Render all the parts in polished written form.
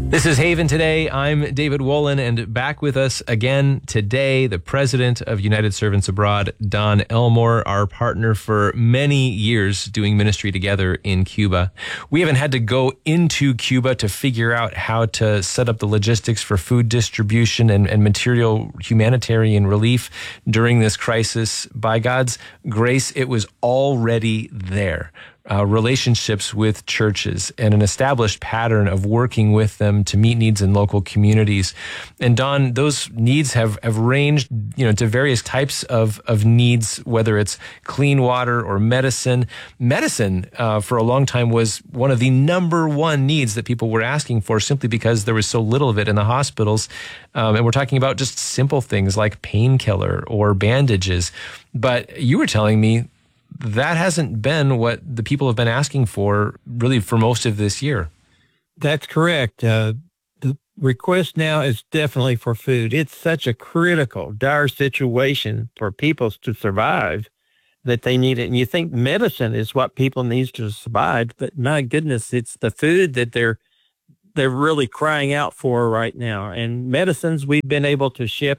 This is Haven Today. I'm David Wolin, and back with us again today, the president of United Servants Abroad, Don Elmore, our partner for many years doing ministry together in Cuba. We haven't had to go into Cuba to figure out how to set up the logistics for food distribution and material humanitarian relief during this crisis. By God's grace, it was already there. Relationships with churches and an established pattern of working with them to meet needs in local communities. And Don, those needs have ranged, to various types of needs, whether it's clean water or medicine. Medicine, for a long time, was one of the number one needs that people were asking for simply because there was so little of it in the hospitals. And we're talking about just simple things like painkiller or bandages. But you were telling me that hasn't been what the people have been asking for really for most of this year. That's correct. The request now is definitely for food. It's such a critical, dire situation for people to survive that they need it. And you think medicine is what people need to survive, but my goodness, it's the food that they're really crying out for right now. And medicines, we've been able to ship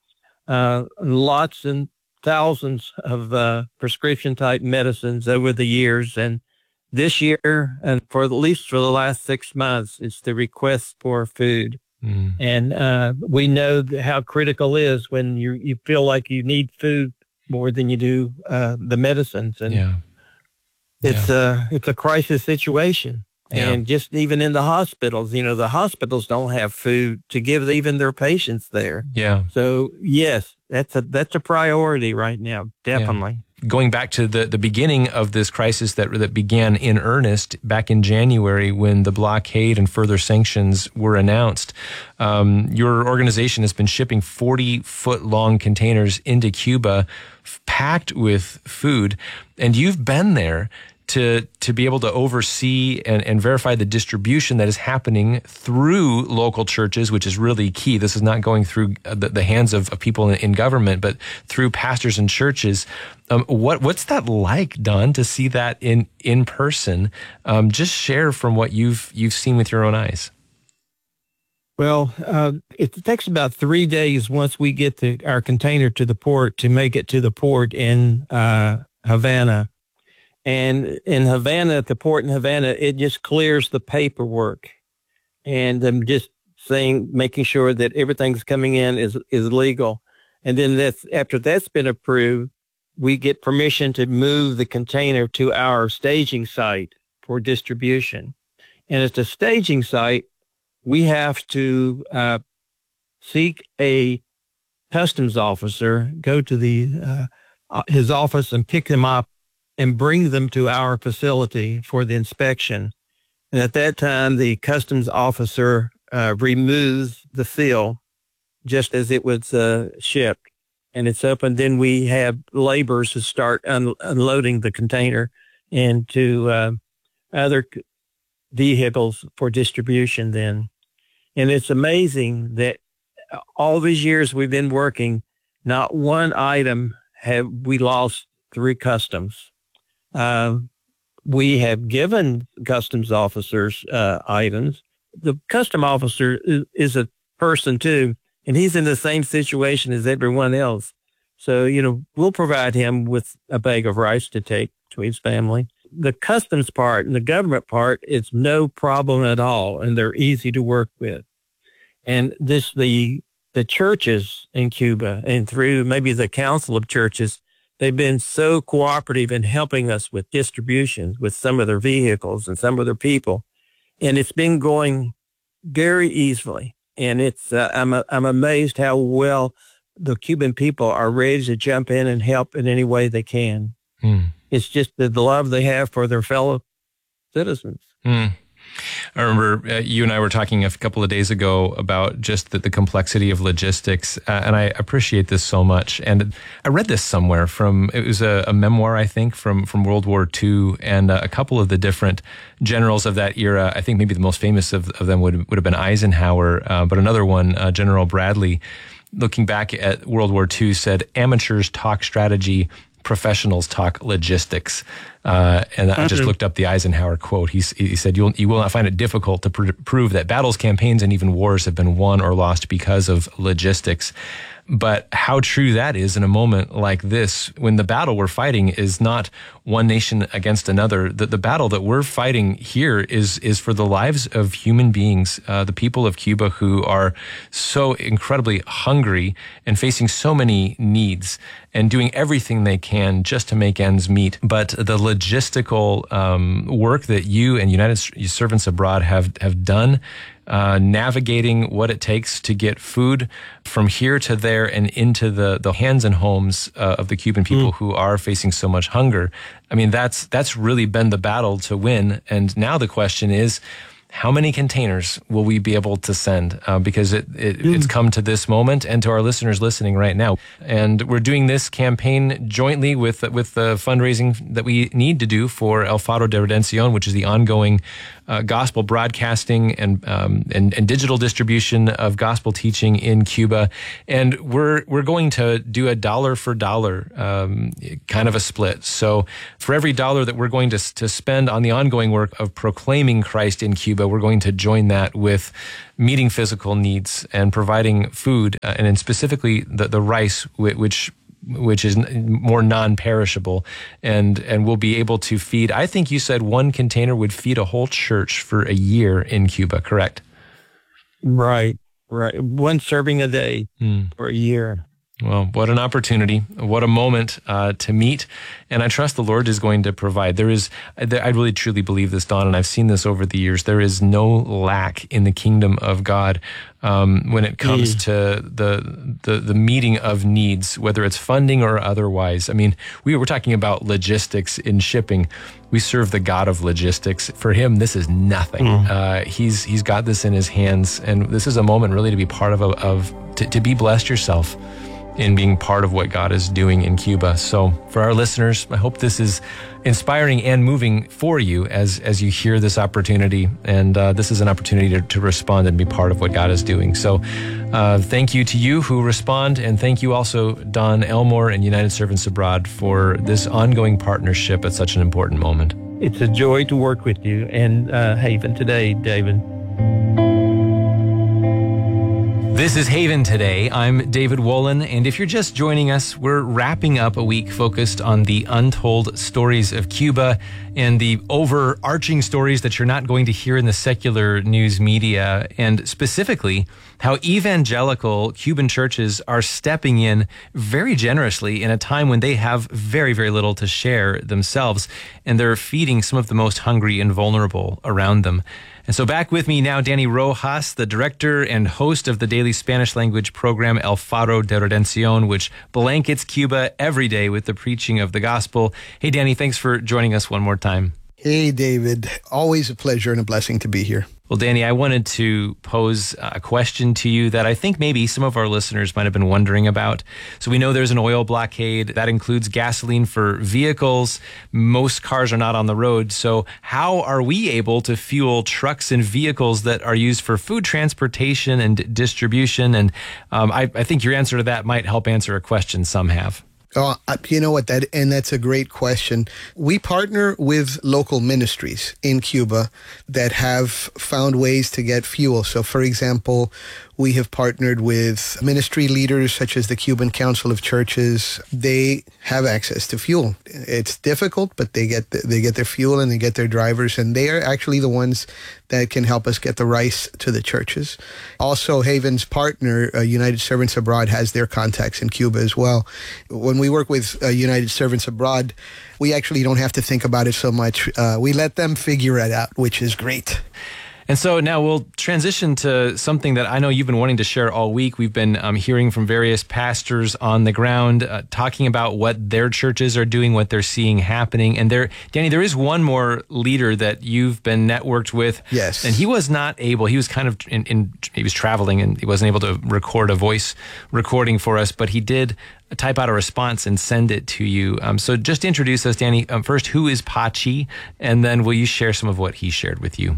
lots and thousands of prescription type medicines over the years. And this year, and for at least for the last 6 months, it's the request for food. And we know how critical it is when you feel like you need food more than you do the medicines. And it's a crisis situation. And just even in the hospitals, the hospitals don't have food to give even their patients there. Yeah. So yes, that's a priority right now, definitely. Yeah. Going back to the beginning of this crisis that began in earnest back in January when the blockade and further sanctions were announced, your organization has been shipping 40-foot-long containers into Cuba packed with food, and you've been there to be able to oversee and verify the distribution that is happening through local churches, which is really key. This is not going through the hands of people in government, but through pastors and churches. What's that like, Don, to see that in person? Just share from what you've seen with your own eyes. Well, it takes about 3 days once we get our container to the port to make it to the port in Havana. And in Havana, at the port in Havana, it just clears the paperwork. And I'm just making sure that everything's coming in is legal. And then after that's been approved, we get permission to move the container to our staging site for distribution. And at the staging site, we have to seek a customs officer, go to his office and pick them up and bring them to our facility for the inspection. And at that time, the customs officer removes the seal just as it was shipped. And it's up, and then we have laborers who start unloading the container into other vehicles for distribution then. And it's amazing that all these years we've been working, not one item have we lost through customs. We have given customs officers items. The custom officer is a person too, and he's in the same situation as everyone else. So, we'll provide him with a bag of rice to take to his family. The customs part and the government part is no problem at all, and they're easy to work with. And the churches in Cuba and through maybe the Council of Churches, they've been so cooperative in helping us with distribution with some of their vehicles and some of their people. And it's been going very easily. And I'm amazed how well the Cuban people are ready to jump in and help in any way they can. It's just the love they have for their fellow citizens. I remember you and I were talking a couple of days ago about just the complexity of logistics, and I appreciate this so much. And I read this somewhere it was a memoir, I think, from World War II, and a couple of the different generals of that era. I think maybe the most famous of them would have been Eisenhower, but another one, General Bradley, looking back at World War II, said, "Amateurs talk strategy, professionals talk logistics. And I just looked up the Eisenhower quote. He said, you will not find it difficult to prove that battles, campaigns, and even wars have been won or lost because of logistics. But how true that is in a moment like this, when the battle we're fighting is not one nation against another. The battle that we're fighting here is for the lives of human beings, the people of Cuba who are so incredibly hungry and facing so many needs and doing everything they can just to make ends meet. But the logistical work that you and United Servants Abroad have done, navigating what it takes to get food from here to there and into the hands and homes of the Cuban people who are facing so much hunger. I mean, that's really been the battle to win. And now the question is, how many containers will we be able to send? Because it's come to this moment, and to our listeners listening right now. And we're doing this campaign jointly with the fundraising that we need to do for El Faro de Redención, which is the ongoing gospel broadcasting and digital distribution of gospel teaching in Cuba. And we're going to do a dollar for dollar kind of a split. So for every dollar that we're going to spend on the ongoing work of proclaiming Christ in Cuba, we're going to join that with meeting physical needs and providing food, and then specifically the rice, which is more non-perishable, and we'll be able to feed. I think you said one container would feed a whole church for a year in Cuba, correct? Right. One serving a day for a year. Well, what an opportunity. What a moment to meet. And I trust the Lord is going to provide. I really truly believe this, Don, and I've seen this over the years. There is no lack in the kingdom of God when it comes to the meeting of needs, whether it's funding or otherwise. I mean, we're talking about logistics in shipping. We serve the God of logistics. For him, this is nothing. He's got this in his hands, and this is a moment really to be part to be blessed yourself in being part of what God is doing in Cuba. So for our listeners, I hope this is inspiring and moving for you as you hear this opportunity. And this is an opportunity to respond and be part of what God is doing. So thank you to you who respond. And thank you also, Don Elmore and United Servants Abroad, for this ongoing partnership at such an important moment. It's a joy to work with you and Haven today, David. This is Haven Today. I'm David Wolin, and if you're just joining us, we're wrapping up a week focused on the untold stories of Cuba and the overarching stories that you're not going to hear in the secular news media, and specifically how evangelical Cuban churches are stepping in very generously in a time when they have very, very little to share themselves, and they're feeding some of the most hungry and vulnerable around them. And so back with me now, Danny Rojas, the director and host of the daily Spanish language program El Faro de Redención, which blankets Cuba every day with the preaching of the gospel. Hey, Danny, thanks for joining us one more time. Hey, David. Always a pleasure and a blessing to be here. Well, Danny, I wanted to pose a question to you that I think maybe some of our listeners might have been wondering about. So we know there's an oil blockade that includes gasoline for vehicles. Most cars are not on the road. So how are we able to fuel trucks and vehicles that are used for food transportation and distribution? And I think your answer to that might help answer a question some have. Oh, you know what? That's a great question. We partner with local ministries in Cuba that have found ways to get fuel. So, for example, we have partnered with ministry leaders such as the Cuban Council of Churches. They have access to fuel. It's difficult, but they get their fuel and they get their drivers, and they are actually the ones that can help us get the rice to the churches. Also, Haven's partner, United Servants Abroad, has their contacts in Cuba as well. When we work with United Servants Abroad, we actually don't have to think about it so much. We let them figure it out, which is great. And so now we'll transition to something that I know you've been wanting to share all week. We've been hearing from various pastors on the ground talking about what their churches are doing, what they're seeing happening. And Danny, there is one more leader that you've been networked with. Yes. And he was not able, he was kind of he was traveling and he wasn't able to record a voice recording for us, but he did type out a response and send it to you. So just introduce us, Danny. First, who is Pachi? And then will you share some of what he shared with you?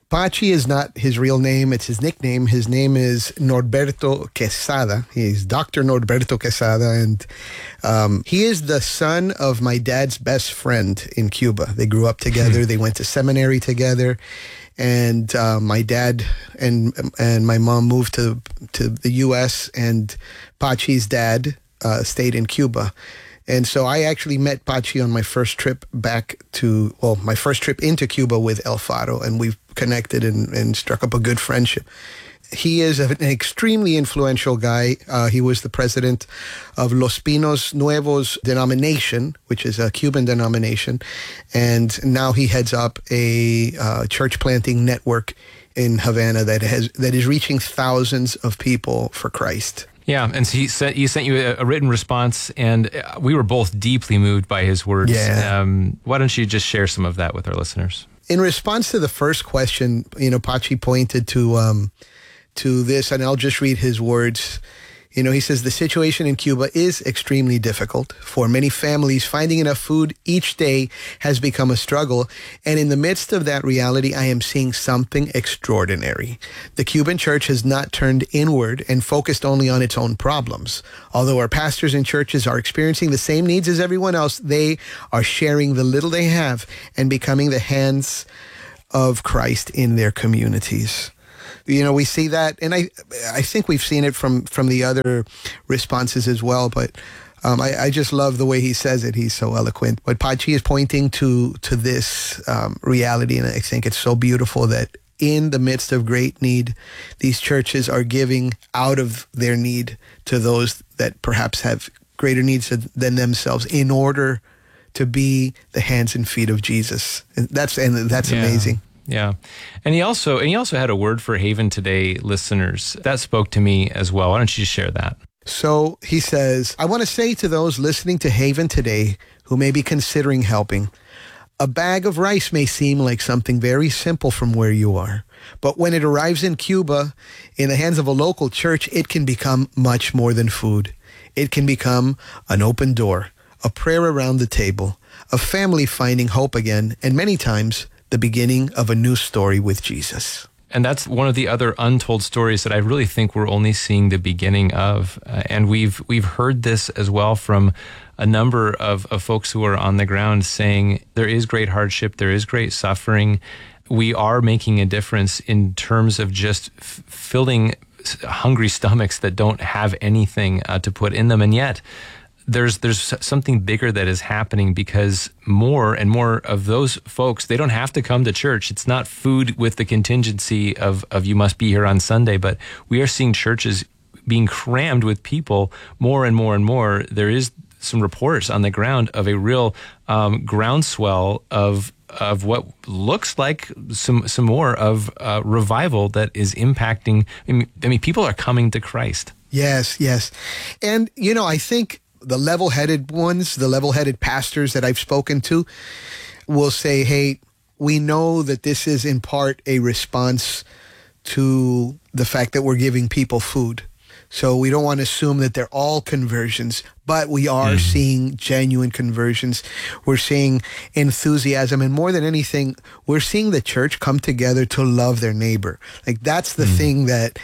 Pachi is not his real name. It's his nickname. His name is Norberto Quesada. He's Dr. Norberto Quesada, and he is the son of my dad's best friend in Cuba. They grew up together. They went to seminary together. And my dad and my mom moved to the U.S., and Pachi's dad stayed in Cuba. And so I actually met Pachi on my first trip my first trip into Cuba with El Faro, and we've connected and struck up a good friendship. He is an extremely influential guy. He was the president of Los Pinos Nuevos denomination, which is a Cuban denomination. And now he heads up a church planting network in Havana that is reaching thousands of people for Christ. Yeah, and so he sent you a written response, and we were both deeply moved by his words. Yeah. Why don't you just share some of that with our listeners? In response to the first question, Pachi pointed to this, and I'll just read his words. He says, the situation in Cuba is extremely difficult. For many families, finding enough food each day has become a struggle. And in the midst of that reality, I am seeing something extraordinary. The Cuban church has not turned inward and focused only on its own problems. Although our pastors and churches are experiencing the same needs as everyone else, they are sharing the little they have and becoming the hands of Christ in their communities. We see that, and I think we've seen it from the other responses as well, but I just love the way he says it. He's so eloquent. But Pachi is pointing to this reality, and I think it's so beautiful that in the midst of great need, these churches are giving out of their need to those that perhaps have greater needs than themselves in order to be the hands and feet of Jesus. And that's amazing. Yeah. And he also had a word for Haven Today listeners. That spoke to me as well. Why don't you share that? So he says, I want to say to those listening to Haven Today who may be considering helping, a bag of rice may seem like something very simple from where you are. But when it arrives in Cuba, in the hands of a local church, it can become much more than food. It can become an open door, a prayer around the table, a family finding hope again, and many times the beginning of a new story with Jesus. And that's one of the other untold stories that I really think we're only seeing the beginning of. And we've heard this as well from a number of folks who are on the ground saying there is great hardship, there is great suffering. We are making a difference in terms of just filling hungry stomachs that don't have anything to put in them. And yet, there's something bigger that is happening because more and more of those folks, they don't have to come to church. It's not food with the contingency of you must be here on Sunday, but we are seeing churches being crammed with people more and more and more. There is some reports on the ground of a real groundswell of what looks like some more of revival that is impacting. I mean, people are coming to Christ. Yes. And, I think the level-headed ones, the level-headed pastors that I've spoken to will say, hey, we know that this is in part a response to the fact that we're giving people food. So we don't want to assume that they're all conversions, but we are seeing genuine conversions. We're seeing enthusiasm, and more than anything, we're seeing the church come together to love their neighbor. Like that's the thing that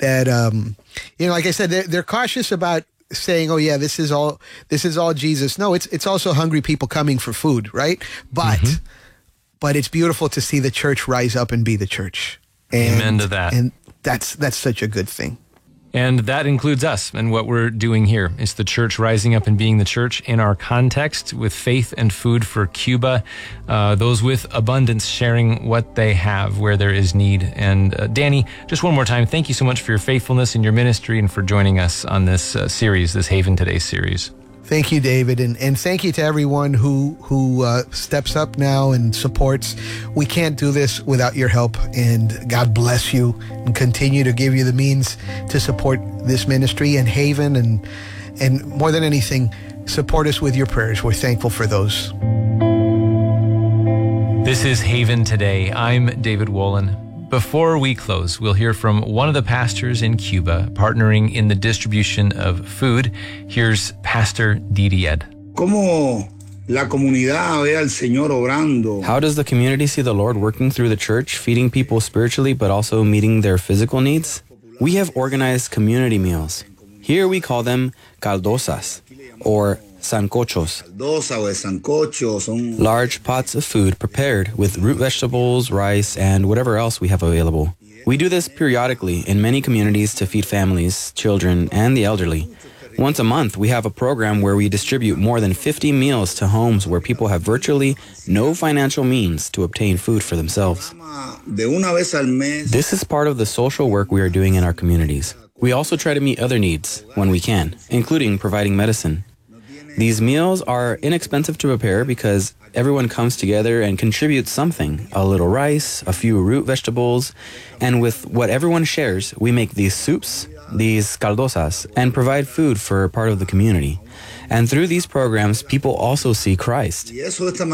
like I said, they're cautious about saying, "Oh yeah, this is all Jesus." No, it's also hungry people coming for food, right? But it's beautiful to see the church rise up and be the church. Amen to that. And that's such a good thing. And that includes us and what we're doing here. It's the church rising up and being the church in our context with faith and food for Cuba. Those with abundance sharing what they have where there is need. And Danny, just one more time, thank you so much for your faithfulness in your ministry and for joining us on this series, this Haven Today series. Thank you, David, and thank you to everyone who steps up now and supports. We can't do this without your help, and God bless you and continue to give you the means to support this ministry and Haven, and more than anything, support us with your prayers. We're thankful for those. This is Haven Today. I'm David Wolin. Before we close, we'll hear from one of the pastors in Cuba partnering in the distribution of food. Here's Pastor Didi Ed. ¿Cómo la comunidad ve al Señor obrando? How does the community see the Lord working through the church, feeding people spiritually but also meeting their physical needs? We have organized community meals. Here we call them caldosas or sancochos. Large pots of food prepared with root vegetables, rice, and whatever else we have available. We do this periodically in many communities to feed families, children, and the elderly. Once a month, we have a program where we distribute more than 50 meals to homes where people have virtually no financial means to obtain food for themselves. This is part of the social work we are doing in our communities. We also try to meet other needs when we can, including providing medicine. These meals are inexpensive to prepare because everyone comes together and contributes something, a little rice, a few root vegetables, and with what everyone shares, we make these soups, these caldosas, and provide food for part of the community. And through these programs, people also see Christ. We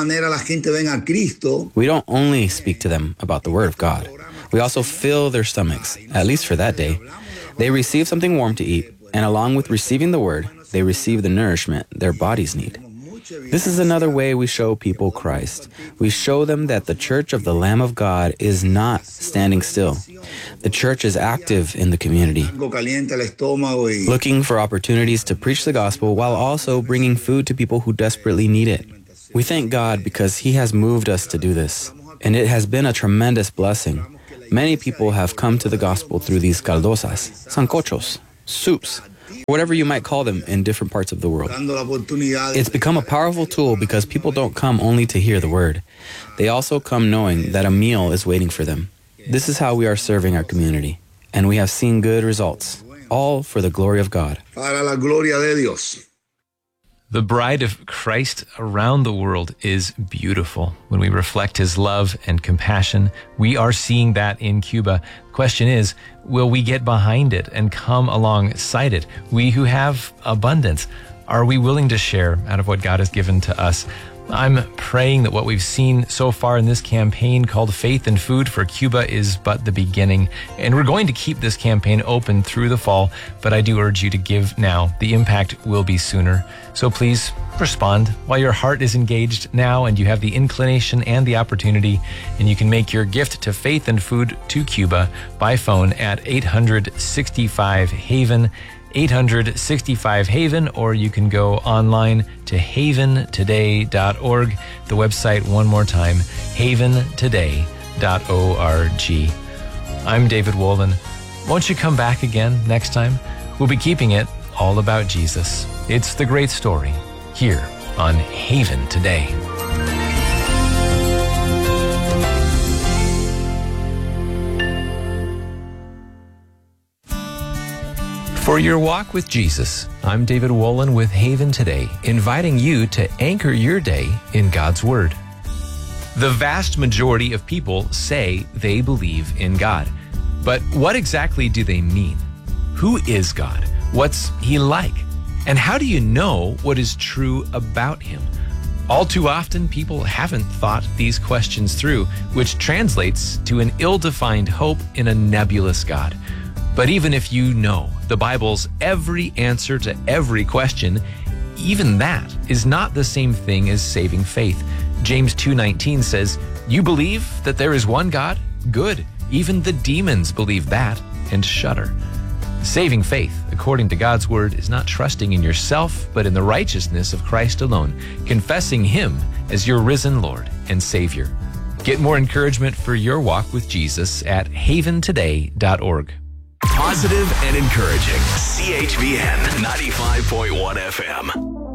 don't only speak to them about the Word of God. We also fill their stomachs, at least for that day. They receive something warm to eat, and along with receiving the Word, they receive the nourishment their bodies need. This is another way we show people Christ. We show them that the Church of the Lamb of God is not standing still. The church is active in the community, looking for opportunities to preach the gospel while also bringing food to people who desperately need it. We thank God because He has moved us to do this, and it has been a tremendous blessing. Many people have come to the gospel through these caldosas, sancochos, soups, whatever you might call them in different parts of the world. It's become a powerful tool because people don't come only to hear the word. They also come knowing that a meal is waiting for them. This is how we are serving our community, and we have seen good results, all for the glory of God. Para la gloria de Dios. The bride of Christ around the world is beautiful. When we reflect His love and compassion, we are seeing that in Cuba. The question is, will we get behind it and come alongside it? We who have abundance, are we willing to share out of what God has given to us? I'm praying that what we've seen so far in this campaign called Faith and Food for Cuba is but the beginning. And we're going to keep this campaign open through the fall, but I do urge you to give now. The impact will be sooner. So please respond while your heart is engaged now and you have the inclination and the opportunity. And you can make your gift to Faith and Food to Cuba by phone at 865-HAVEN, 865-HAVEN, or you can go online to haventoday.org. The website, one more time, haventoday.org. I'm David Wolin. Won't you come back again next time? We'll be keeping it all about Jesus. It's the great story here on Haven Today. For your walk with Jesus, I'm David Wolin with Haven Today, inviting you to anchor your day in God's Word. The vast majority of people say they believe in God. But what exactly do they mean? Who is God? What's He like? And how do you know what is true about Him? All too often, people haven't thought these questions through, which translates to an ill-defined hope in a nebulous God. But even if you know the Bible's every answer to every question, even that is not the same thing as saving faith. James 2:19 says, "You believe that there is one God? Good. Even the demons believe that and shudder." Saving faith, according to God's Word, is not trusting in yourself, but in the righteousness of Christ alone, confessing Him as your risen Lord and Savior. Get more encouragement for your walk with Jesus at haventoday.org. Positive and encouraging. CHVN 95.1 FM.